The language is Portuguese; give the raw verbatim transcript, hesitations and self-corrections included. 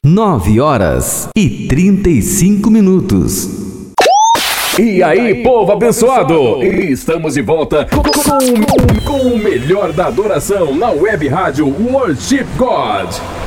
nove horas e trinta e cinco minutos. E aí, povo abençoado! Estamos de volta com, com, com o melhor da adoração na web rádio Worship God.